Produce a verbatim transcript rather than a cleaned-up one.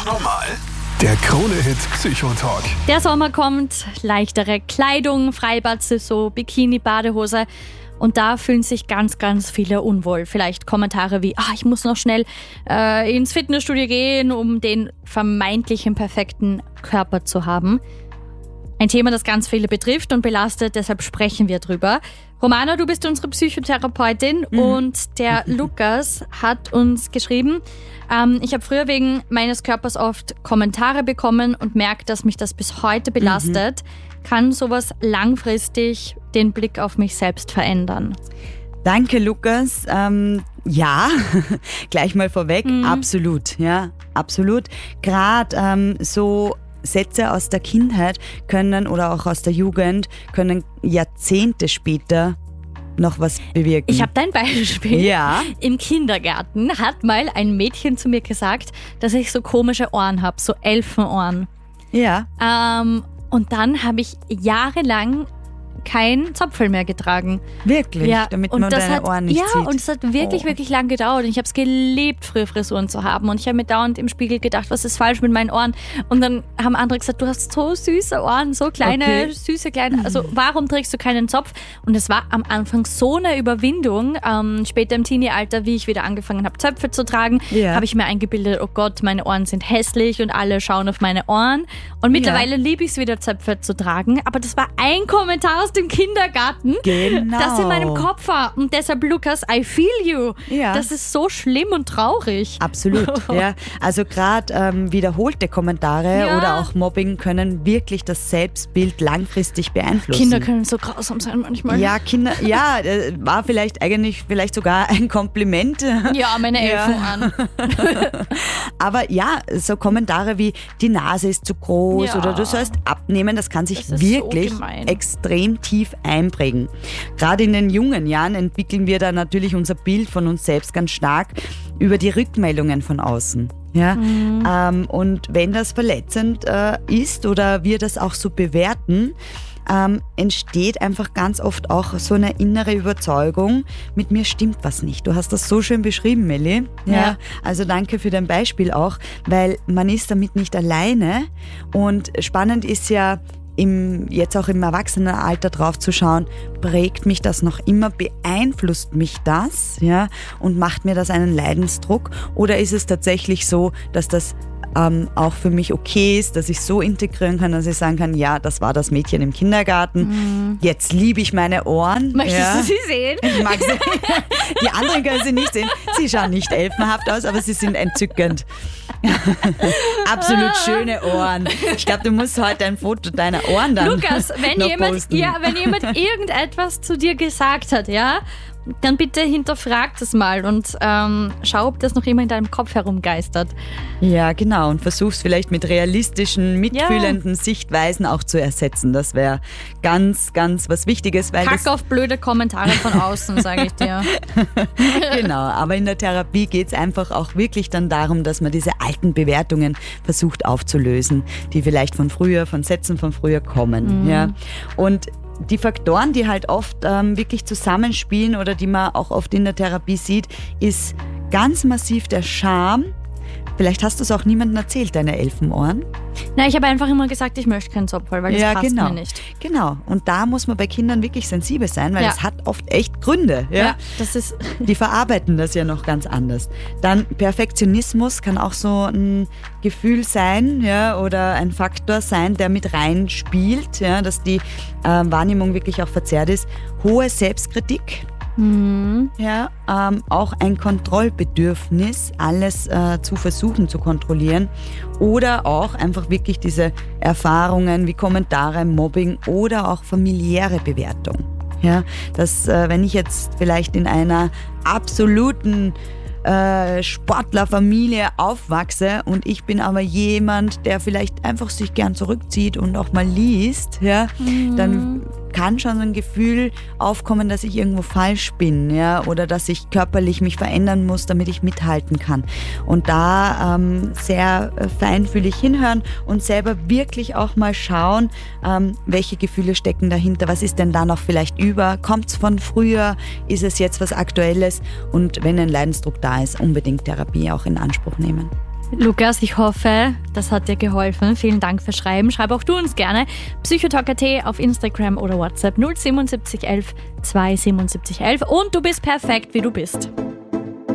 normal? Der Krone-Hit Psychotalk. Der Sommer kommt, leichtere Kleidung, Freibad-Saison, Bikini, Badehose. Und da fühlen sich ganz, ganz viele unwohl. Vielleicht Kommentare wie, ah, ich muss noch schnell äh, ins Fitnessstudio gehen, um den vermeintlichen perfekten Körper zu haben. Ein Thema, das ganz viele betrifft und belastet, deshalb sprechen wir drüber. Romana, du bist unsere Psychotherapeutin mhm. und der Lukas hat uns geschrieben, ähm, ich habe früher wegen meines Körpers oft Kommentare bekommen und merke, dass mich das bis heute belastet. Mhm. Kann sowas langfristig den Blick auf mich selbst verändern? Danke, Lukas. Ähm, ja, gleich mal vorweg, mhm. absolut, ja, absolut. Gerade ähm, so Sätze aus der Kindheit können oder auch aus der Jugend können Jahrzehnte später noch was bewirken. Ich habe dein Beispiel. Ja. Im Kindergarten hat mal ein Mädchen zu mir gesagt, dass ich so komische Ohren habe, so Elfenohren. Ja. Ähm, und dann habe ich jahrelang kein Zopfel mehr getragen. Wirklich? Ja, damit und man das deine hat, Ohren nicht ja, sieht? Ja, und es hat wirklich, oh. wirklich lang gedauert. Und ich habe es geliebt, früher Frisuren zu haben. Und ich habe mir dauernd im Spiegel gedacht, was ist falsch mit meinen Ohren? Und dann haben andere gesagt, du hast so süße Ohren, so kleine, okay. süße, kleine. Also warum trägst du keinen Zopf? Und es war am Anfang so eine Überwindung. Ähm, später im Teenie-Alter, wie ich wieder angefangen habe, Zöpfe zu tragen, ja. habe ich mir eingebildet, oh Gott, meine Ohren sind hässlich und alle schauen auf meine Ohren. Und mittlerweile ja. liebe ich es wieder, Zöpfe zu tragen. Aber das war ein Kommentar aus dem Kindergarten. Genau. Das in meinem Kopf war. Und deshalb, Lukas, I feel you. Ja. Das ist so schlimm und traurig. Absolut. Ja. Also gerade ähm, wiederholte Kommentare ja. oder auch Mobbing können wirklich das Selbstbild langfristig beeinflussen. Kinder können so grausam sein manchmal. Ja, Kinder, ja, äh, war vielleicht eigentlich vielleicht sogar ein Kompliment. Ja, meine Elfenohren. Ja. Aber ja, so Kommentare wie die Nase ist zu groß ja. oder du sollst abnehmen, das kann sich das wirklich so extrem tief einprägen. Gerade in den jungen Jahren entwickeln wir da natürlich unser Bild von uns selbst ganz stark über die Rückmeldungen von außen. Ja? Mhm. Ähm, und wenn das verletzend äh, ist oder wir das auch so bewerten, ähm, entsteht einfach ganz oft auch so eine innere Überzeugung, mit mir stimmt was nicht. Du hast das so schön beschrieben, Melli. Ja, ja. Also danke für dein Beispiel auch, weil man ist damit nicht alleine. Und spannend ist ja, Im, jetzt auch im Erwachsenenalter drauf zu schauen, prägt mich das noch immer, beeinflusst mich das, ja, und macht mir das einen Leidensdruck? Oder ist es tatsächlich so, dass das ähm, auch für mich okay ist, dass ich so integrieren kann, dass ich sagen kann, ja, das war das Mädchen im Kindergarten, mhm. jetzt liebe ich meine Ohren. Möchtest ja. du sie sehen? Ich mag sie. Die anderen können sie nicht sehen. Sie schauen nicht elfenhaft aus, aber sie sind entzückend. Absolut schöne Ohren. Ich glaube, du musst heute ein Foto deiner Ohren dann Lukas, wenn noch jemand, posten. ja, wenn jemand irgendetwas zu dir gesagt hat, ja, dann bitte hinterfrag das mal und ähm, schau, ob das noch immer in deinem Kopf herumgeistert. Ja, genau. Und versuch's vielleicht mit realistischen, mitfühlenden ja. Sichtweisen auch zu ersetzen. Das wäre ganz, ganz was Wichtiges. Weil Kack das auf blöde Kommentare von außen, sage ich dir. Genau, aber in der Therapie geht es einfach auch wirklich dann darum, dass man diese alten Bewertungen versucht aufzulösen, die vielleicht von früher, von Sätzen von früher kommen. Mhm. Ja. Und die Faktoren, die halt oft ähm, wirklich zusammenspielen oder die man auch oft in der Therapie sieht, ist ganz massiv der Scham. Vielleicht hast du es auch niemandem erzählt, deine Elfenohren. Na, ich habe einfach immer gesagt, ich möchte keinen Zopfel, weil das ja, passt genau. mir nicht. Genau. Und da muss man bei Kindern wirklich sensibel sein, weil ja. das hat oft echt Gründe. Ja? ja, das ist. Die verarbeiten das ja noch ganz anders. Dann Perfektionismus kann auch so ein Gefühl sein, ja, oder ein Faktor sein, der mit reinspielt, ja, dass die äh, Wahrnehmung wirklich auch verzerrt ist. Hohe Selbstkritik. Mhm. Ja, ähm, auch ein Kontrollbedürfnis, alles äh, zu versuchen zu kontrollieren oder auch einfach wirklich diese Erfahrungen wie Kommentare, Mobbing oder auch familiäre Bewertung. Ja, dass äh, wenn ich jetzt vielleicht in einer absoluten äh, Sportlerfamilie aufwachse und ich bin aber jemand, der vielleicht einfach sich gern zurückzieht und auch mal liest, ja, mhm. dann kann schon ein Gefühl aufkommen, dass ich irgendwo falsch bin, ja, oder dass ich körperlich mich verändern muss, damit ich mithalten kann. Und da ähm, sehr feinfühlig hinhören und selber wirklich auch mal schauen, ähm, welche Gefühle stecken dahinter, was ist denn da noch vielleicht über, kommt es von früher, ist es jetzt was Aktuelles und wenn ein Leidensdruck da ist, unbedingt Therapie auch in Anspruch nehmen. Lukas, ich hoffe, das hat dir geholfen. Vielen Dank fürs Schreiben. Schreib auch du uns gerne. Psychotalk Punkt at auf Instagram oder WhatsApp null sieben sieben eins elf zwei sieben sieben elf. Und du bist perfekt, wie du bist.